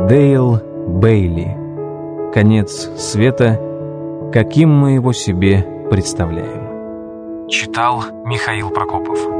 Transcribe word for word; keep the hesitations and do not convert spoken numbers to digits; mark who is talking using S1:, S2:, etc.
S1: Дейл Бейли. Конец света, каким мы его себе представляем.
S2: Читал Михаил Прокопов.